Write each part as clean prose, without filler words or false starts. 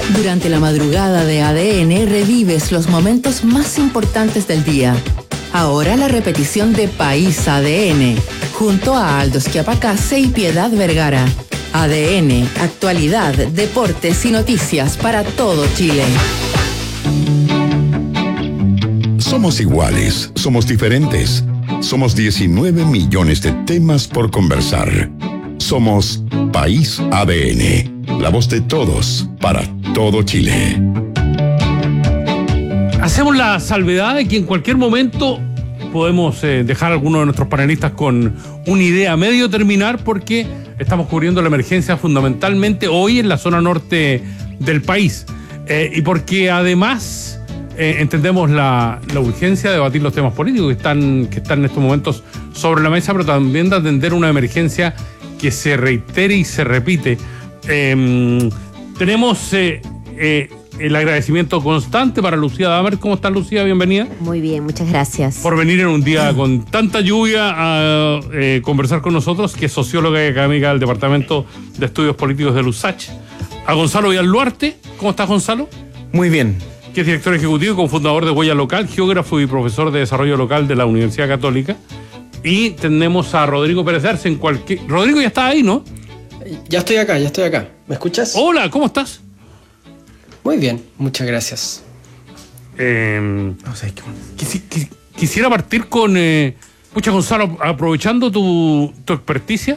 Durante la madrugada de ADN revives los momentos más importantes del día. Ahora la repetición de País ADN, junto a Aldo Schiapacase y Piedad Vergara. ADN, actualidad, deportes y noticias para todo Chile. Somos iguales, somos diferentes. Somos 19 millones de temas por conversar. Somos País ADN, la voz de todos para todo Chile. Hacemos la salvedad de que en cualquier momento podemos dejar a alguno de nuestros panelistas con una idea a medio terminar, porque estamos cubriendo la emergencia fundamentalmente hoy en la zona norte del país. Y porque además entendemos la urgencia de debatir los temas políticos que están en estos momentos sobre la mesa, pero también de atender una emergencia que se reitere y se repite. Tenemos el agradecimiento constante para Lucía Damer. ¿Cómo estás, Lucía? Bienvenida. Muy bien, muchas gracias. Por venir en un día con tanta lluvia a conversar con nosotros, que es socióloga y académica del Departamento de Estudios Políticos de USACH. A Gonzalo Villalluarte. ¿Cómo estás, Gonzalo? Muy bien. Que es director ejecutivo y cofundador de Huella Local, geógrafo y profesor de desarrollo local de la Universidad Católica. Y tenemos a Rodrigo Pérez de Arce Rodrigo, ya está ahí, ¿no? Ya estoy acá. ¿Me escuchas? Hola, ¿cómo estás? Muy bien, muchas gracias. Quisiera partir con... Gonzalo, aprovechando tu experticia,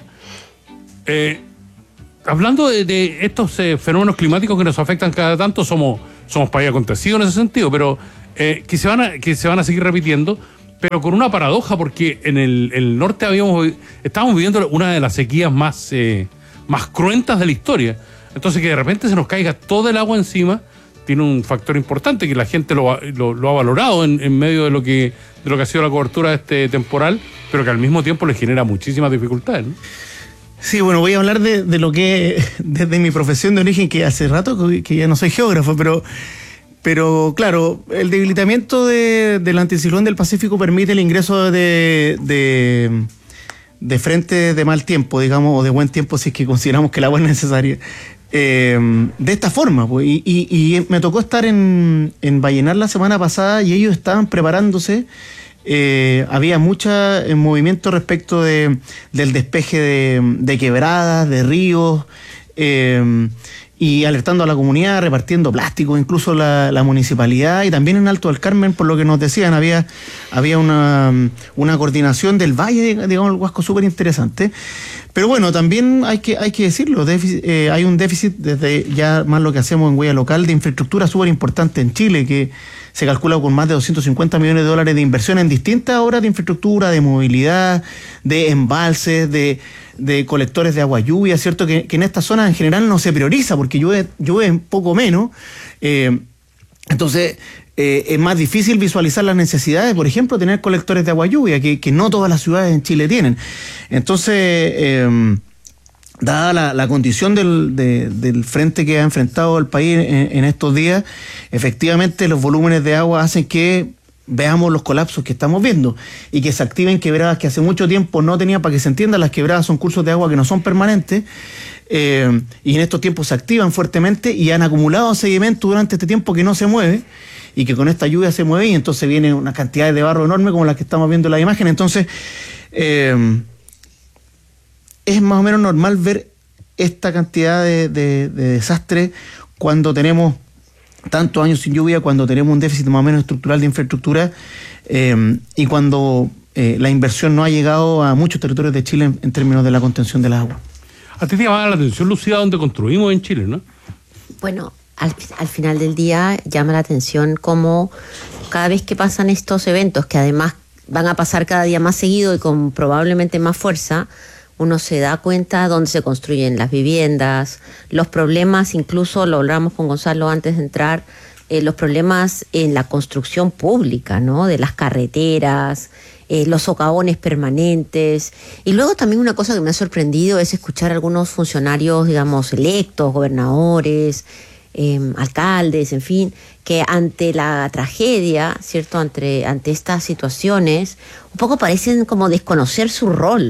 hablando de estos fenómenos climáticos que nos afectan cada tanto, somos país acontecido en ese sentido, pero que se van a seguir repitiendo, pero con una paradoja, porque en el norte estábamos viviendo una de las sequías más cruentas de la historia. Entonces, que de repente se nos caiga todo el agua encima tiene un factor importante, que la gente lo ha valorado en medio de lo que ha sido la cobertura de este temporal, pero que al mismo tiempo le genera muchísimas dificultades, ¿no? Sí, bueno, voy a hablar de lo que, desde mi profesión de origen, que hace rato que ya no soy geógrafo, pero claro, el debilitamiento del anticiclón del Pacífico permite el ingreso de frentes de mal tiempo, digamos, o de buen tiempo, si es que consideramos que el agua es necesaria, de esta forma, pues. Y me tocó estar en Vallenar la semana pasada, y ellos estaban preparándose. Había mucho movimiento respecto del despeje de quebradas, de ríos, y alertando a la comunidad, repartiendo plástico, incluso la municipalidad, y también en Alto del Carmen, por lo que nos decían, había una coordinación del valle, digamos, el Huasco, súper interesante. Pero bueno, también hay que decirlo, hay un déficit desde ya más lo que hacemos en Huella Local de infraestructura súper importante en Chile, que se calcula con más de 250 millones de dólares de inversión en distintas obras de infraestructura, de movilidad, de embalses, de colectores de agua lluvia, ¿cierto? Que en esta zona en general no se prioriza porque llueve un poco menos. Entonces, es más difícil visualizar las necesidades, por ejemplo, tener colectores de agua lluvia, que no todas las ciudades en Chile tienen. Entonces, dada la condición del frente que ha enfrentado el país en estos días, efectivamente los volúmenes de agua hacen que veamos los colapsos que estamos viendo y que se activen quebradas que hace mucho tiempo no tenían. Para que se entienda, las quebradas son cursos de agua que no son permanentes, y en estos tiempos se activan fuertemente y han acumulado sedimento durante este tiempo que no se mueve, y que con esta lluvia se mueve, y entonces vienen unas cantidades de barro enormes como las que estamos viendo en la imagen. Entonces, es más o menos normal ver esta cantidad de desastre cuando tenemos tantos años sin lluvia, cuando tenemos un déficit más o menos estructural de infraestructura, y cuando la inversión no ha llegado a muchos territorios de Chile en términos de la contención del agua. A ti te llama la atención, Lucía, donde construimos en Chile, ¿no? Bueno, al final del día llama la atención cómo cada vez que pasan estos eventos, que además van a pasar cada día más seguido y con probablemente más fuerza, uno se da cuenta dónde se construyen las viviendas, los problemas, incluso lo hablamos con Gonzalo antes de entrar, los problemas en la construcción pública, ¿no? De las carreteras, los socavones permanentes. Y luego también una cosa que me ha sorprendido es escuchar a algunos funcionarios, digamos, electos, gobernadores, alcaldes, en fin, que ante la tragedia, ¿cierto? Ante estas situaciones, un poco parecen como desconocer su rol,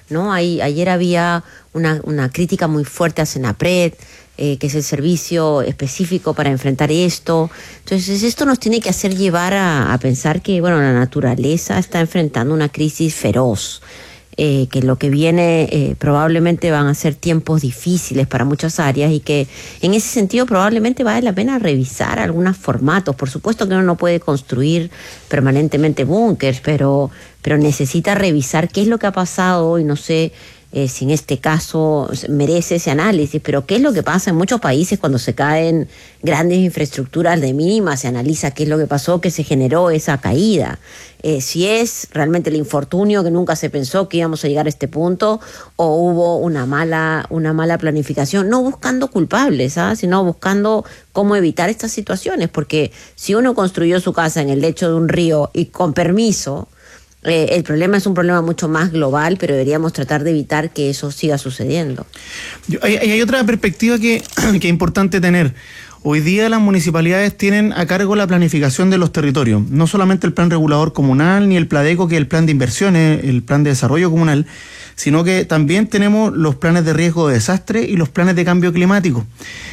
¿no? Ayer había una crítica muy fuerte a Senapred, que es el servicio específico para enfrentar esto. Entonces, esto nos tiene que hacer llevar a pensar que, bueno, la naturaleza está enfrentando una crisis feroz. Que lo que viene probablemente van a ser tiempos difíciles para muchas áreas y que en ese sentido probablemente vale la pena revisar algunos formatos. Por supuesto que uno no puede construir permanentemente búnkers, pero necesita revisar qué es lo que ha pasado y no sé si en este caso merece ese análisis, pero qué es lo que pasa en muchos países cuando se caen grandes infraestructuras de mínima, se analiza qué es lo que pasó, que se generó esa caída. Si es realmente el infortunio que nunca se pensó que íbamos a llegar a este punto, o hubo una mala planificación, no buscando culpables, sino buscando cómo evitar estas situaciones, porque si uno construyó su casa en el lecho de un río y con permiso, el problema es un problema mucho más global, pero deberíamos tratar de evitar que eso siga sucediendo. Hay otra perspectiva que es importante tener. Hoy día las municipalidades tienen a cargo la planificación de los territorios, no solamente el plan regulador comunal ni el PLADECO, que es el plan de inversiones, el plan de desarrollo comunal, sino que también tenemos los planes de riesgo de desastre y los planes de cambio climático,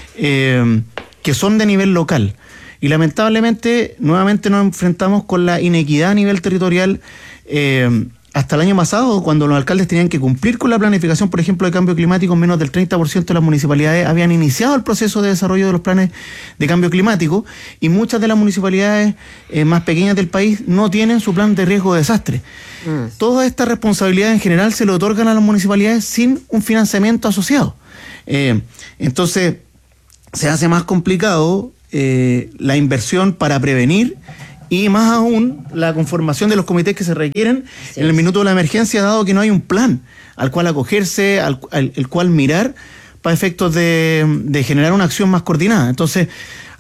que son de nivel local. Y lamentablemente, nuevamente nos enfrentamos con la inequidad a nivel territorial. Hasta el año pasado, cuando los alcaldes tenían que cumplir con la planificación, por ejemplo, de cambio climático, menos del 30% de las municipalidades habían iniciado el proceso de desarrollo de los planes de cambio climático, y muchas de las municipalidades más pequeñas del país no tienen su plan de riesgo de desastre. Toda esta responsabilidad en general se le otorgan a las municipalidades sin un financiamiento asociado. Entonces, se hace más complicado la inversión para prevenir, y más aún la conformación de los comités que se requieren en el minuto de la emergencia, dado que no hay un plan al cual acogerse, el cual mirar para efectos de generar una acción más coordinada. Entonces,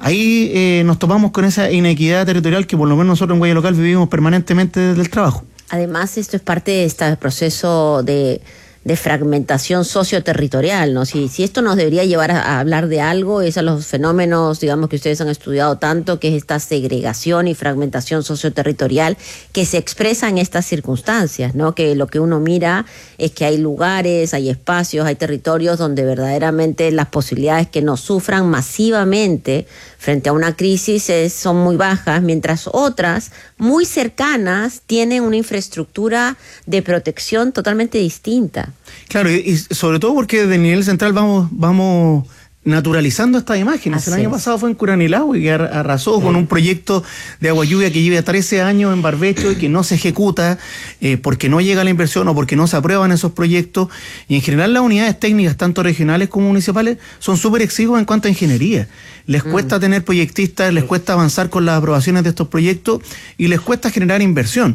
ahí nos topamos con esa inequidad territorial que por lo menos nosotros en Guaya Local vivimos permanentemente desde el trabajo. Además, esto es parte de este proceso de fragmentación socioterritorial, ¿no? Si esto nos debería llevar a hablar de algo, es a los fenómenos, digamos, que ustedes han estudiado tanto, que es esta segregación y fragmentación socioterritorial que se expresa en estas circunstancias, ¿no? Que lo que uno mira es que hay lugares, hay espacios, hay territorios donde verdaderamente las posibilidades que no sufran masivamente frente a una crisis son muy bajas, mientras otras, muy cercanas, tienen una infraestructura de protección totalmente distinta. Claro, y sobre todo porque desde el nivel central vamos naturalizando estas imágenes. El año pasado fue en Curanilahue, que arrasó con un proyecto de agua lluvia que lleva 13 años en barbecho y que no se ejecuta porque no llega la inversión o porque no se aprueban esos proyectos. Y en general las unidades técnicas, tanto regionales como municipales, son súper exiguas en cuanto a ingeniería. Les cuesta tener proyectistas, les cuesta avanzar con las aprobaciones de estos proyectos y les cuesta generar inversión.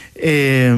Es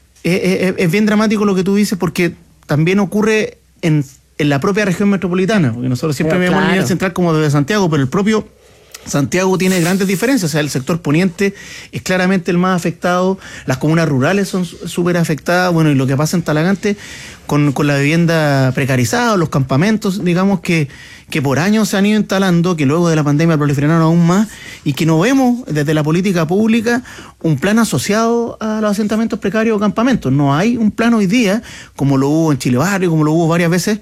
bien dramático lo que tú dices, porque también ocurre en la propia región metropolitana, porque nosotros siempre vemos el nivel central como desde Santiago, pero el propio Santiago tiene grandes diferencias. O sea, el sector poniente es claramente el más afectado, las comunas rurales son súper afectadas, bueno, y lo que pasa en Talagante con la vivienda precarizada, los campamentos, digamos, que por años se han ido instalando, que luego de la pandemia proliferaron aún más, y que no vemos desde la política pública un plan asociado a los asentamientos precarios o campamentos. No hay un plan hoy día, como lo hubo en Chile Barrio, como lo hubo varias veces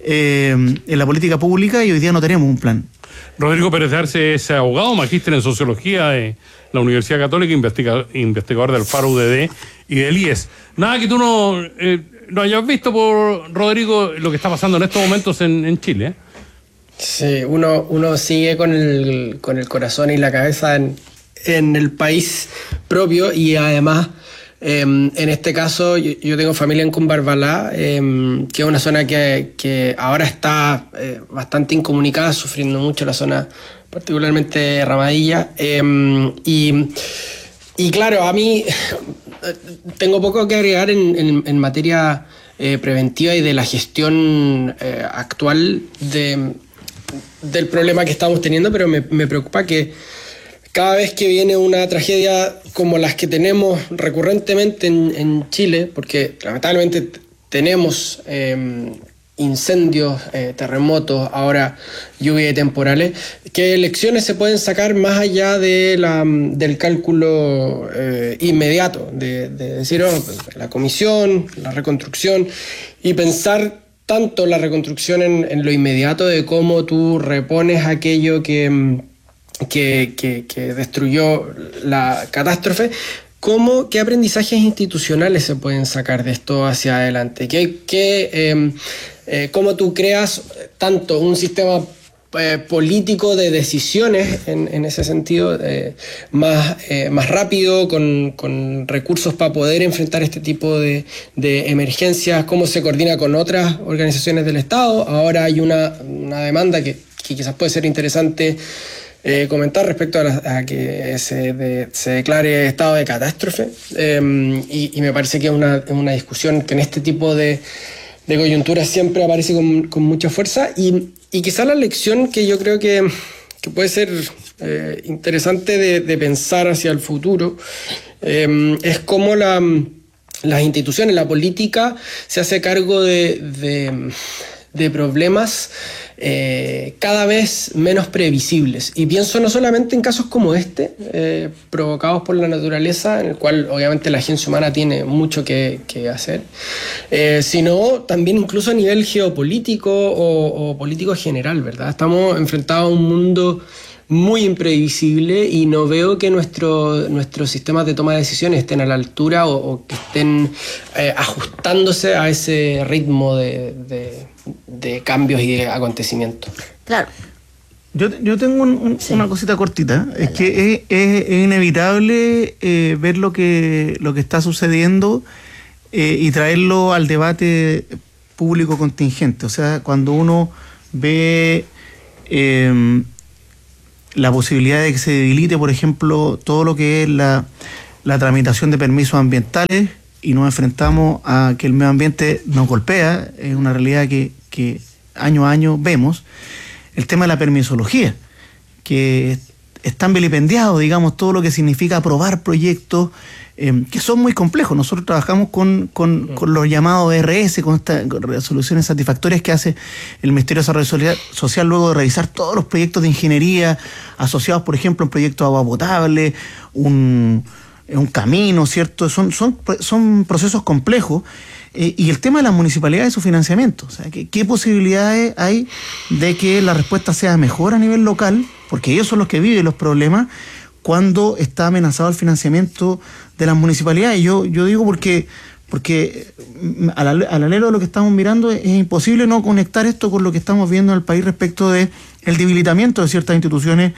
en la política pública, y hoy día no tenemos un plan. Rodrigo Pérez de Arce es abogado, magíster en Sociología de la Universidad Católica, investigador del Faro UDD y del IES. Nada que tú no hayas visto, por Rodrigo, lo que está pasando en estos momentos en Chile, ¿eh? Sí, uno sigue con el corazón y la cabeza en el país propio, y además en este caso yo tengo familia en Cumbarbalá, que es una zona que ahora está bastante incomunicada, sufriendo mucho la zona, particularmente Ramadilla, y claro, a mí tengo poco que agregar en materia preventiva y de la gestión actual del problema que estamos teniendo, pero me preocupa que cada vez que viene una tragedia como las que tenemos recurrentemente en Chile, porque lamentablemente tenemos incendios, terremotos, ahora lluvias temporales, ¿qué lecciones se pueden sacar más allá de del cálculo inmediato? De decir, la comisión, la reconstrucción, y pensar tanto la reconstrucción en lo inmediato de cómo tú repones aquello que destruyó la catástrofe, ¿qué aprendizajes institucionales se pueden sacar de esto hacia adelante? ¿Cómo tú creas tanto un sistema político de decisiones en ese sentido, más rápido, con recursos para poder enfrentar este tipo de emergencias? ¿Cómo se coordina con otras organizaciones del Estado? Ahora hay una demanda que quizás puede ser interesante comentar respecto a que se declare estado de catástrofe, y me parece que es una discusión que en este tipo de coyunturas siempre aparece con mucha fuerza, y quizá la lección que yo creo que puede ser interesante de pensar hacia el futuro es cómo las instituciones, la política se hace cargo de problemas cada vez menos previsibles. Y pienso no solamente en casos como provocados por la naturaleza, en el cual obviamente la agencia humana tiene mucho que hacer, sino también incluso a nivel geopolítico o político general, ¿verdad? Estamos enfrentados a un mundo muy imprevisible y no veo que nuestros sistemas de toma de decisiones estén a la altura o que estén ajustándose a ese ritmo de cambios y de acontecimientos. Claro. Yo tengo una cosita cortita. Dale. Es que es inevitable ver lo que está sucediendo y traerlo al debate público contingente. O sea, cuando uno ve la posibilidad de que se debilite, por ejemplo, todo lo que es la tramitación de permisos ambientales, y nos enfrentamos a que el medio ambiente nos golpea, es una realidad que año a año vemos. El tema de la permisología, que es tan vilipendiado, digamos, todo lo que significa aprobar proyectos que son muy complejos. Nosotros trabajamos con los llamados RS, con estas resoluciones satisfactorias que hace el Ministerio de Desarrollo Social luego de revisar todos los proyectos de ingeniería asociados, por ejemplo, a un proyecto de agua potable, un camino, ¿cierto? Son procesos complejos. Y el tema de las municipalidades y su financiamiento. O sea, ¿qué posibilidades hay de que la respuesta sea mejor a nivel local? Porque ellos son los que viven los problemas cuando está amenazado el financiamiento de las municipalidades. Yo digo porque al alero de lo que estamos mirando es imposible no conectar esto con lo que estamos viendo en el país respecto de el debilitamiento de ciertas instituciones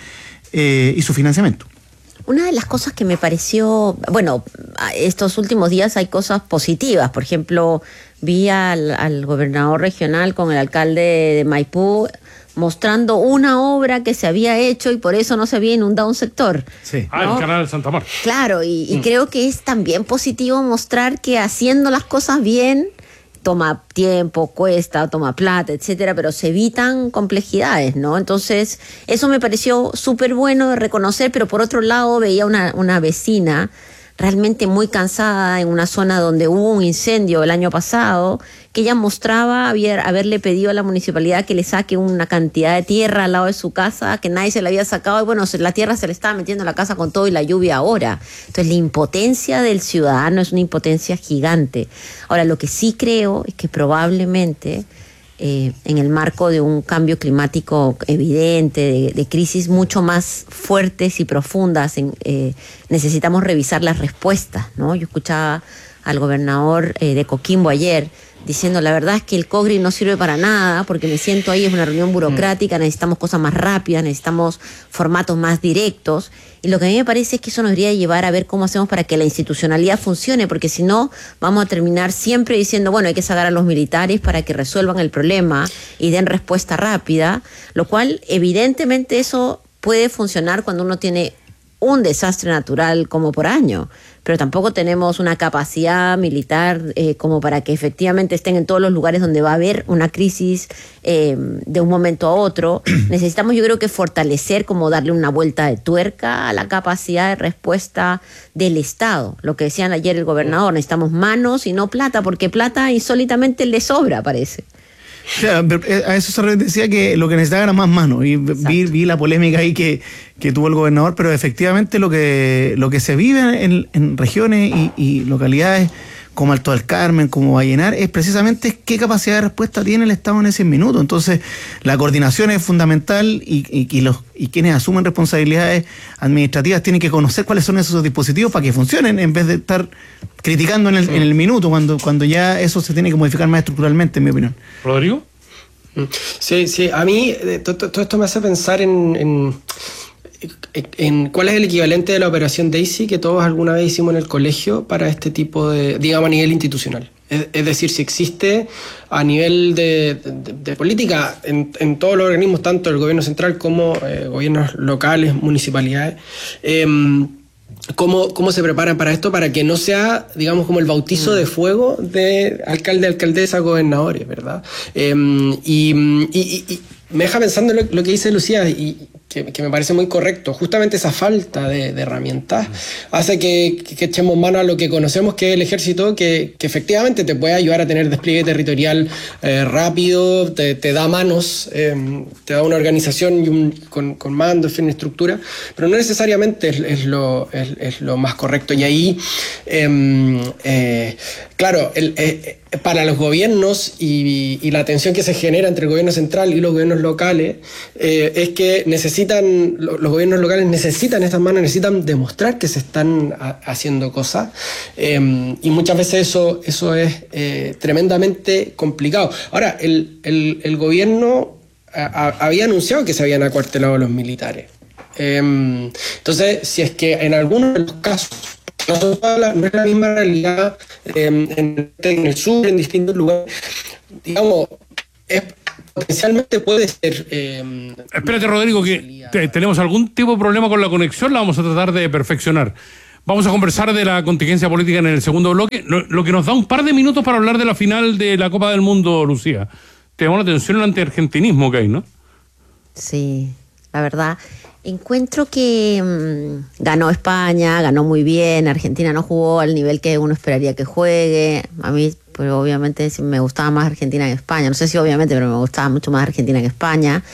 y su financiamiento. Una de las cosas que me pareció, bueno, estos últimos días hay cosas positivas. Por ejemplo, vi al gobernador regional con el alcalde de Maipú mostrando una obra que se había hecho y por eso no se había inundado un sector. Sí. ¿no? El canal de Santa Marta. Claro, y creo que es también positivo mostrar que haciendo las cosas bien toma tiempo, cuesta, toma plata, etcétera, pero se evitan complejidades, ¿no? Entonces, eso me pareció súper bueno de reconocer, pero por otro lado veía una vecina realmente muy cansada en una zona donde hubo un incendio el año pasado, que ella mostraba haberle pedido a la municipalidad que le saque una cantidad de tierra al lado de su casa, que nadie se la había sacado, y bueno, la tierra se le estaba metiendo en la casa con todo y la lluvia ahora. Entonces la impotencia del ciudadano es una impotencia gigante. Ahora, lo que sí creo es que probablemente en el marco de un cambio climático evidente, de crisis mucho más fuertes y profundas, necesitamos revisar las respuestas, ¿no? Yo escuchaba al gobernador de Coquimbo ayer diciendo, la verdad es que el COGRI no sirve para nada, porque me siento ahí, es una reunión burocrática, necesitamos cosas más rápidas, necesitamos formatos más directos. Y lo que a mí me parece es que eso nos debería llevar a ver cómo hacemos para que la institucionalidad funcione, porque si no, vamos a terminar siempre diciendo, bueno, hay que sacar a los militares para que resuelvan el problema y den respuesta rápida, lo cual evidentemente eso puede funcionar cuando uno tiene un desastre natural como por año, pero tampoco tenemos una capacidad militar como para que efectivamente estén en todos los lugares donde va a haber una crisis de un momento a otro. Necesitamos, yo creo que fortalecer, como darle una vuelta de tuerca a la capacidad de respuesta del Estado. Lo que decían ayer el gobernador, necesitamos manos y no plata, porque plata insólitamente le sobra, parece. Claro, a eso se decía que lo que necesitaba era más manos. Y vi la polémica ahí que tuvo el gobernador, pero efectivamente lo que se vive en regiones y localidades como Alto del Carmen, como Vallenar, es precisamente qué capacidad de respuesta tiene el Estado en ese minuto. Entonces, la coordinación es fundamental y quienes asumen responsabilidades administrativas tienen que conocer cuáles son esos dispositivos para que funcionen, en vez de estar criticando en el minuto, cuando ya eso se tiene que modificar más estructuralmente, en mi opinión. ¿Rodrigo? Sí, a mí todo esto me hace pensar en cuál es el equivalente de la operación Daisy que todos alguna vez hicimos en el colegio para este tipo de, digamos, a nivel institucional. Es decir, si existe a nivel de política en todos los organismos, tanto el gobierno central como gobiernos locales, municipalidades, ¿cómo se preparan para esto? Para que no sea, digamos, como el bautizo de fuego de alcalde, alcaldesa, gobernadores, ¿verdad? Y me deja pensando lo que dice Lucía, y que me parece muy correcto. Justamente esa falta de herramientas hace que echemos mano a lo que conocemos, que es el ejército, que efectivamente te puede ayudar a tener despliegue territorial rápido, te da manos, te da una organización con mando, en fin, estructura, pero no necesariamente es lo más correcto. Y ahí, claro, para los gobiernos y la tensión que se genera entre el gobierno central y los gobiernos locales, es que los gobiernos locales necesitan estas manos, necesitan demostrar que se están haciendo cosas, y muchas veces eso es tremendamente complicado. Ahora, el gobierno había anunciado que se habían acuartelado los militares. Entonces, si es que en algunos de los casos no es la misma realidad en el sur, en distintos lugares, digamos, potencialmente puede ser... Espérate, Rodrigo, que tenemos algún tipo de problema con la conexión, la vamos a tratar de perfeccionar. Vamos a conversar de la contingencia política en el segundo bloque, lo que nos da un par de minutos para hablar de la final de la Copa del Mundo, Lucía. Te llamó la atención el antiargentinismo que hay, ¿no? Sí, la verdad... Encuentro que ganó España, ganó muy bien, Argentina no jugó al nivel que uno esperaría que juegue. A mí, pues obviamente me gustaba más Argentina que España, no sé si obviamente, pero me gustaba mucho más Argentina que España.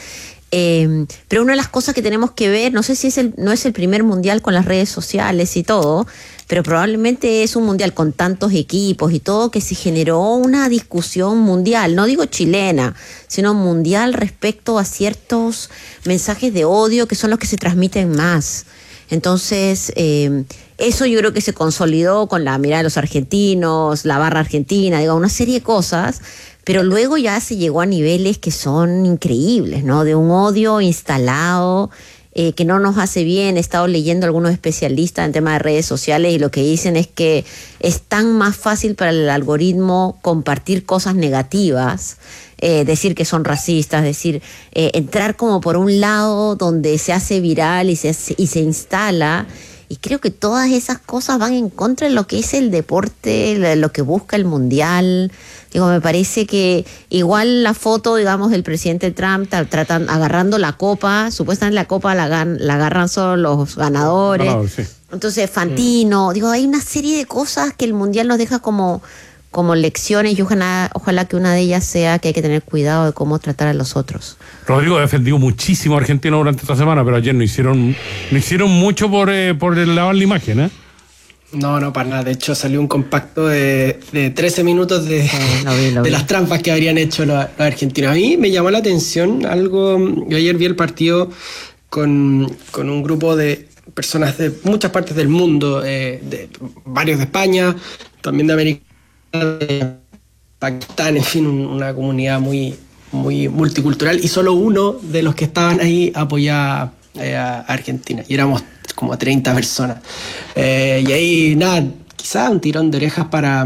Pero una de las cosas que tenemos que ver, no sé si no es el primer mundial con las redes sociales y todo, pero probablemente es un mundial con tantos equipos y todo, que se generó una discusión mundial, no digo chilena, sino mundial respecto a ciertos mensajes de odio que son los que se transmiten más. Entonces, eso yo creo que se consolidó con la mirada de los argentinos, la barra argentina, digo, una serie de cosas, pero luego ya se llegó a niveles que son increíbles, ¿no? De un odio instalado, que no nos hace bien. He estado leyendo algunos especialistas en temas de redes sociales y lo que dicen es que es tan más fácil para el algoritmo compartir cosas negativas, decir que son racistas, entrar como por un lado donde se hace viral y se instala. Y creo que todas esas cosas van en contra de lo que es el deporte, lo que busca el mundial. Digo, me parece que igual la foto, digamos, del presidente Trump agarrando la copa, supuestamente la copa la agarran solo los ganadores. Sí. Entonces, Fantino, digo, hay una serie de cosas que el mundial nos deja como lecciones, y ojalá que una de ellas sea que hay que tener cuidado de cómo tratar a los otros. Rodrigo ha defendido muchísimo a Argentina durante esta semana, pero ayer no hicieron mucho por lavar la imagen, ¿eh? No, para nada. De hecho, salió un compacto de 13 minutos de las trampas que habrían hecho los argentinos. A mí me llamó la atención algo. Yo ayer vi el partido con un grupo de personas de muchas partes del mundo, varios de España, también de América, de Pakistán, en fin, una comunidad muy, muy multicultural, y solo uno de los que estaban ahí apoyaba a Argentina, y éramos como 30 personas. Y ahí, nada, quizás un tirón de orejas para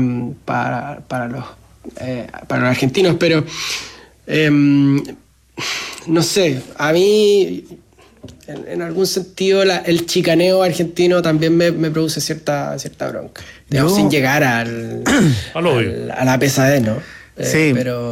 los argentinos, pero no sé, a mí en algún sentido el chicaneo argentino también me produce cierta bronca, digamos, sin llegar a la pesadez, ¿no? Sí.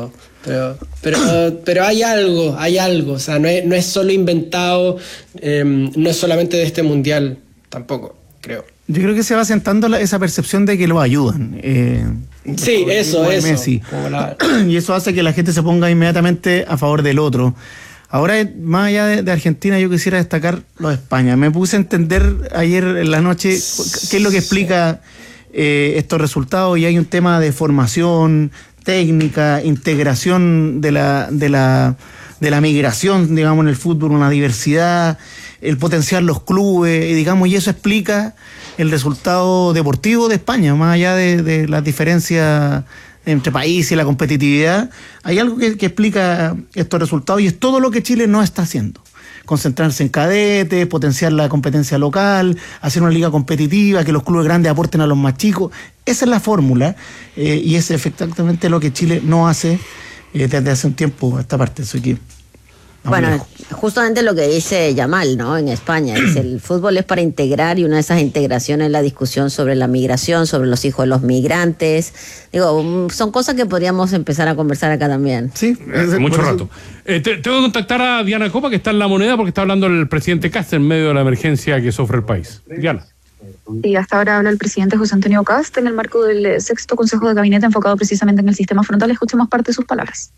Pero hay algo, o sea, no es solo inventado, no es solamente de este mundial, tampoco, creo. Yo creo que se va sentando esa percepción de que lo ayudan. Sí, eso. Messi. Y eso hace que la gente se ponga inmediatamente a favor del otro. Ahora, más allá de Argentina, yo quisiera destacar lo de España. Me puse a entender ayer en la noche qué es lo que explica estos resultados, y hay un tema de formación técnica, integración de la migración, digamos, en el fútbol, una diversidad, el potenciar los clubes, digamos, y eso explica el resultado deportivo de España, más allá de las diferencias entre países y la competitividad. Hay algo que explica estos resultados, y es todo lo que Chile no está haciendo. Concentrarse en cadetes, potenciar la competencia local, hacer una liga competitiva, que los clubes grandes aporten a los más chicos. Esa es la fórmula, y es exactamente lo que Chile no hace desde hace un tiempo a esta parte. Eso aquí. Bueno, justamente lo que dice Yamal, ¿no? En España, dice, el fútbol es para integrar, y una de esas integraciones es la discusión sobre la migración, sobre los hijos de los migrantes. Digo, son cosas que podríamos empezar a conversar acá también. Sí, mucho rato. Tengo que contactar a Diana Copa, que está en La Moneda, porque está hablando el presidente Kast en medio de la emergencia que sufre el país. Diana. Y hasta ahora habla el presidente José Antonio Kast en el marco del 6º Consejo de Gabinete enfocado precisamente en el sistema frontal. Escuchemos parte de sus palabras.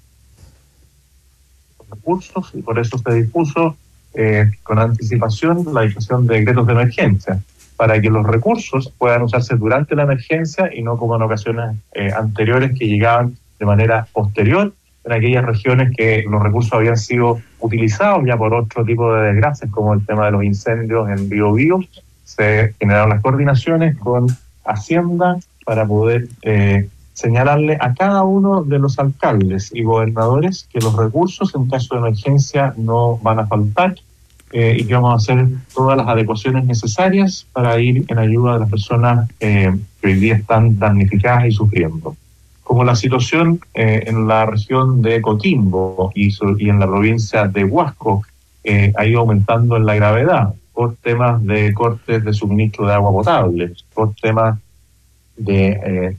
Recursos, y por eso se dispuso con anticipación la disposición de decretos de emergencia, para que los recursos puedan usarse durante la emergencia y no como en ocasiones anteriores, que llegaban de manera posterior en aquellas regiones que los recursos habían sido utilizados ya por otro tipo de desgracias, como el tema de los incendios en Biobío. Se generaron las coordinaciones con Hacienda para poder señalarle a cada uno de los alcaldes y gobernadores que los recursos en caso de emergencia no van a faltar, y que vamos a hacer todas las adecuaciones necesarias para ir en ayuda de las personas que hoy día están damnificadas y sufriendo. Como la situación en la región de Coquimbo y en la provincia de Huasco ha ido aumentando en la gravedad por temas de cortes de suministro de agua potable, por temas de